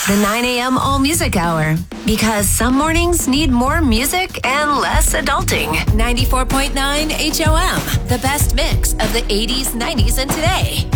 The 9 a.m. All Music Hour. Because some mornings need more music and less adulting. 94.9 HOM. The best mix of the 80s, 90s, and today.